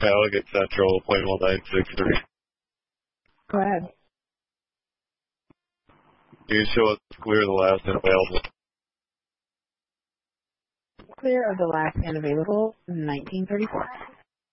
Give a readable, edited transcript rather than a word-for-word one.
Alligator Central, plane 1963. Go ahead. Can you show us clear the last and available? Clear of the last and available, 1934.